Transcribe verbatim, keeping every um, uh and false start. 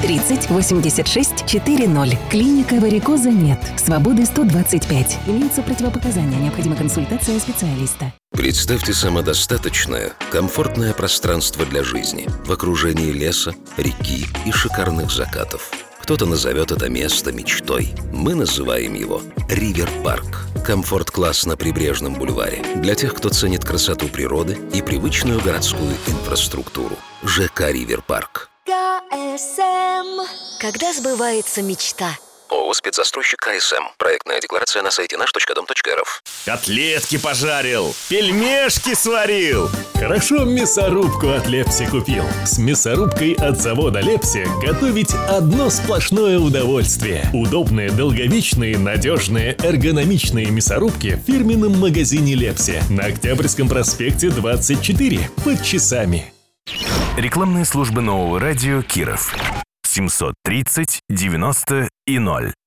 тридцать восемьдесят шесть сорок. Клиника варикоза нет. Свободы сто двадцать пять. Имеются противопоказания. Необходима консультация специалиста. Представьте самодостаточное, комфортное пространство для жизни в окружении леса, реки и шикарных закатов. Кто-то назовет это место мечтой. Мы называем его Ривер-парк. Комфорт-класс на прибрежном бульваре для тех, кто ценит красоту природы и привычную городскую инфраструктуру. ЖК Ривер-парк. КСМ. Когда сбывается мечта? ООО «Спецзастройщик КСМ». Проектная декларация на сайте наш точка дом точка эр эф. Котлетки пожарил, пельмешки сварил. Хорошо мясорубку от Лепси купил. С мясорубкой от завода Лепси готовить одно сплошное удовольствие. Удобные, долговечные, надежные, эргономичные мясорубки в фирменном магазине Лепси на Октябрьском проспекте двадцать четыре под Часами. Рекламные службы нового радио Киров. семьсот тридцать девяносто и ноль.